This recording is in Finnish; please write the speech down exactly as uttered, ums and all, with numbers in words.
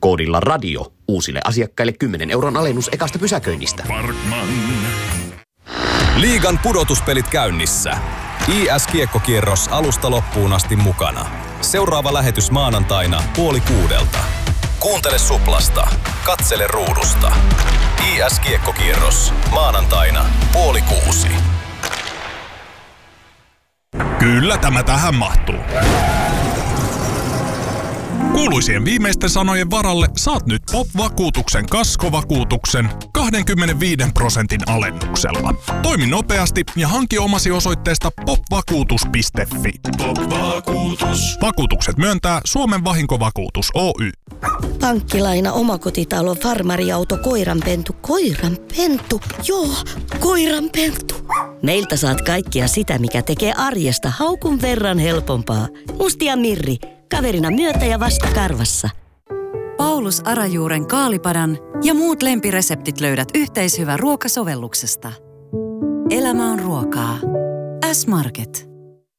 Koodilla radio uusille asiakkaille kymmenen euron alennus ekasta pysäköinnistä. Parkman. Liigan pudotuspelit käynnissä. I S-kiekkokierros alusta loppuun asti mukana. Seuraava lähetys maanantaina puoli kuudelta. Kuuntele Suplasta. Katsele ruudusta. I S-kiekkokierros maanantaina puoli kuusi. Kyllä tämä tähän mahtuu. Kuuluisien viimeisten sanojen varalle saat nyt Pop-vakuutuksen kaskovakuutuksen kaksikymmentäviisi prosentin alennuksella. Toimi nopeasti ja hanki omasi osoitteesta popvakuutus piste fi. Pop-vakuutus. Vakuutukset myöntää Suomen vahinkovakuutus Oy. Pankkilaina, omakotitalo, farmariauto, koiranpentu, koiranpentu, joo, koiranpentu. Meiltä saat kaikkea sitä, mikä tekee arjesta haukun verran helpompaa. Mustia Mirri. Kaverina myötä ja vastakarvassa. Paulus Arajuuren kaalipadan ja muut lempireseptit löydät yhteishyvä ruokasovelluksesta. Elämä on ruokaa. S-Market.